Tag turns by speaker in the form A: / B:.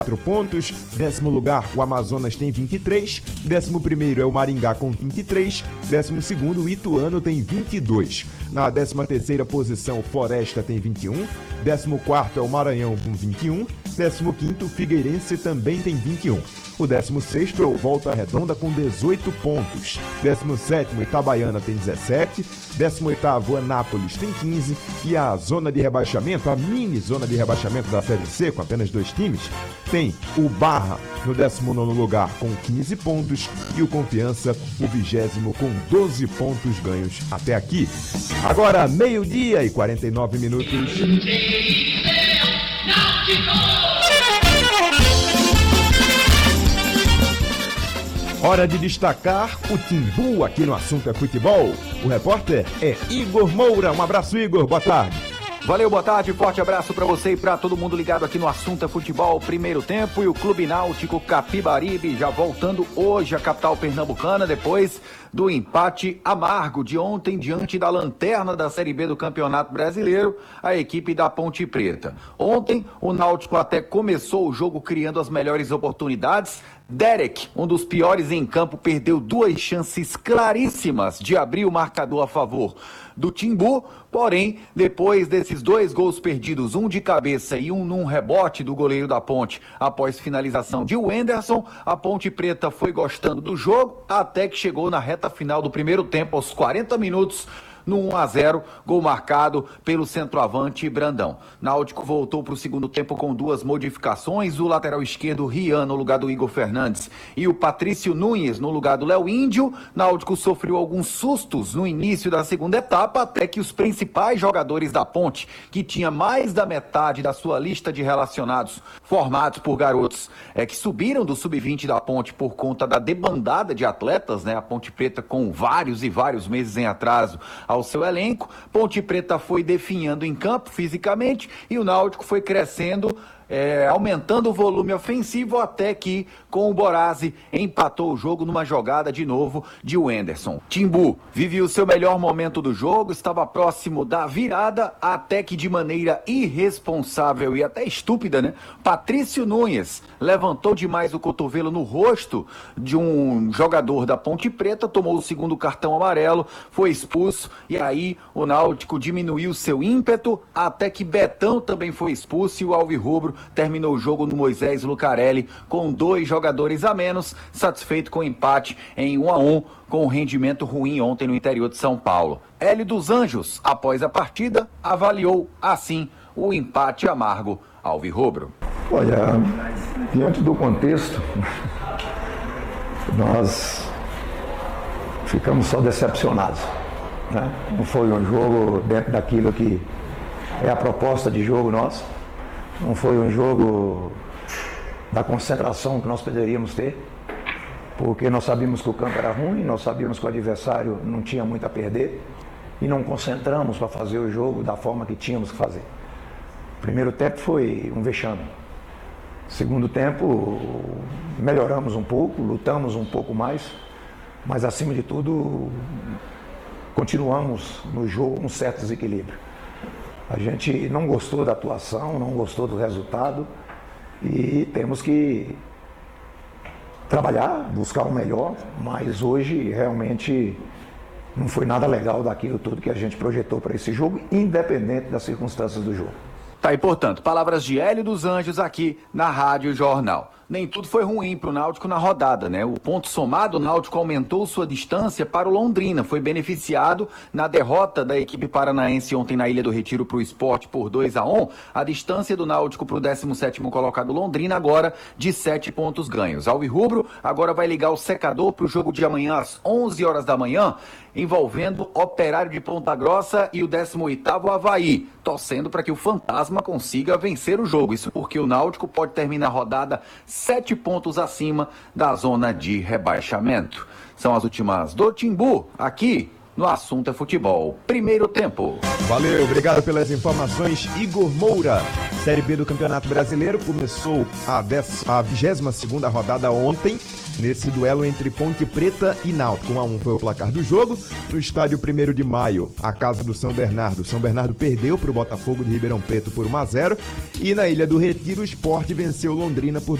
A: pontos, 10º lugar o Amazonas tem 23, 11º é o Maringá com 23, 12º o Ituano tem 22. Na 13ª posição o Floresta tem 21, 14º é o Maranhão com 21, 15º o Figueirense também tem 21. O 16º é o Volta Redonda com 18 pontos, 17º Itabaiana tem 17, 18º Anápolis tem 15 e a zona de rebaixamento, a mini zona de rebaixamento da Série C com apenas 2 times, tem o Barra no 19º lugar com 15 pontos e o Confiança, o 20º com 12 pontos ganhos até aqui. Agora, 12h e 49 minutos. Hora de destacar o Timbu aqui no Assunto é Futebol. O repórter é Igor Moura. Um abraço, Igor. Boa tarde.
B: Valeu, boa tarde, forte abraço para você e para todo mundo ligado aqui no Assunto é Futebol, primeiro tempo, e o Clube Náutico Capibaribe já voltando hoje à capital pernambucana depois do empate amargo de ontem diante da lanterna da Série B do Campeonato Brasileiro, a equipe da Ponte Preta. Ontem o Náutico até começou o jogo criando as melhores oportunidades. Derek, um dos piores em campo, perdeu 2 chances claríssimas de abrir o marcador a favor do Timbu, porém, depois desses 2 gols perdidos, um de cabeça e um num rebote do goleiro da Ponte, após finalização de Wenderson, a Ponte Preta foi gostando do jogo, até que chegou na reta final do primeiro tempo, aos 40 minutos, no 1-0, gol marcado pelo centroavante Brandão. Náutico voltou para o segundo tempo com 2 modificações, o lateral esquerdo Rian no lugar do Igor Fernandes e o Patrício Nunes no lugar do Léo Índio. Náutico sofreu alguns sustos no início da segunda etapa, até que os principais jogadores da Ponte, que tinha mais da metade da sua lista de relacionados formados por garotos, que subiram do sub-20 da Ponte por conta da debandada de atletas, né? A Ponte Preta com vários e vários meses em atraso ao seu elenco. Ponte Preta foi definhando em campo fisicamente e o Náutico foi crescendo, aumentando o volume ofensivo, até que com o Borazzi empatou o jogo numa jogada de novo de Wenderson. Timbu vivia o seu melhor momento do jogo, estava próximo da virada, até que de maneira irresponsável e até estúpida, né? Patrício Nunes levantou demais o cotovelo no rosto de um jogador da Ponte Preta, tomou o segundo cartão amarelo, foi expulso e aí o Náutico diminuiu seu ímpeto, até que Betão também foi expulso e o alvirrubro terminou o jogo no Moisés Lucarelli com 2 jogadores a menos, satisfeito com o empate em 1-1, com um rendimento ruim ontem no interior de São Paulo. Hélio dos Anjos, após a partida, avaliou assim o empate amargo alvirrubro.
C: Olha, diante do contexto, nós ficamos só decepcionados, né? Não foi um jogo dentro daquilo que é a proposta de jogo nosso. Não foi um jogo da concentração que nós poderíamos ter, porque nós sabíamos que o campo era ruim, nós sabíamos que o adversário não tinha muito a perder e não concentramos para fazer o jogo da forma que tínhamos que fazer. O primeiro tempo foi um vexame. Segundo tempo, melhoramos um pouco, lutamos um pouco mais, mas acima de tudo, continuamos no jogo com um certo desequilíbrio. A gente não gostou da atuação, não gostou do resultado e temos que trabalhar, buscar o melhor, mas hoje realmente não foi nada legal daquilo tudo que a gente projetou para esse jogo, independente das circunstâncias do jogo.
B: Tá aí, portanto, palavras de Hélio dos Anjos aqui na Rádio Jornal. Nem tudo foi ruim para o Náutico na rodada, né? O ponto somado, o Náutico aumentou sua distância para o Londrina, foi beneficiado na derrota da equipe paranaense ontem na Ilha do Retiro para o Sport por 2-1. A distância do Náutico para o 17º colocado Londrina agora de 7 pontos ganhos. Alvirrubro agora vai ligar o secador para o jogo de amanhã às 11 horas da manhã, envolvendo Operário de Ponta Grossa e o 18º Avaí, torcendo para que o Fantasma consiga vencer o jogo. Isso porque o Náutico pode terminar a rodada 7 pontos acima da zona de rebaixamento. São as últimas do Timbu, aqui no Assunto é Futebol. Primeiro tempo.
A: Valeu, obrigado pelas informações, Igor Moura. Série B do Campeonato Brasileiro começou a 22ª rodada ontem, nesse duelo entre Ponte Preta e Náutico. 1-1 foi o placar do jogo. No estádio 1º de Maio, a casa do São Bernardo. São Bernardo perdeu para o Botafogo de Ribeirão Preto por 1-0. E na Ilha do Retiro, o Sport venceu Londrina por